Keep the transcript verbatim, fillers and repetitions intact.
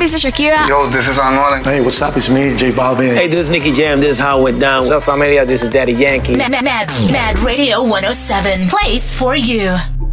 this is Shakira. Yo, this is Anuel. Hey, what's up? It's me, J Balvin. Hey, this is Nicky Jam. This is how it went down. What's up, familia? This is Daddy Yankee. Mad, Mad, Mad Radio one oh seven plays for you.